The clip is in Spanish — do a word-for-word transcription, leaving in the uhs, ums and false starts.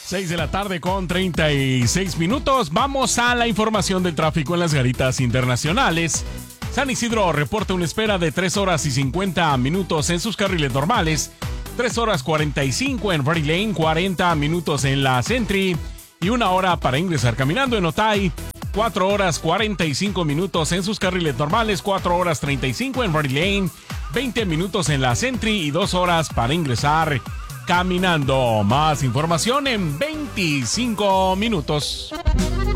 seis de la tarde con treinta y seis minutos. Vamos a la información del tráfico en las Garitas Internacionales. San Isidro reporta una espera de tres horas y cincuenta minutos en sus carriles normales, tres horas cuarenta y cinco en Ready Lane, cuarenta minutos en la Sentry y una hora para ingresar caminando en Otay. cuatro horas cuarenta y cinco minutos en sus carriles normales, cuatro horas treinta y cinco en Ready Lane, veinte minutos en la Sentry y dos horas para ingresar caminando. Más información en veinticinco minutos.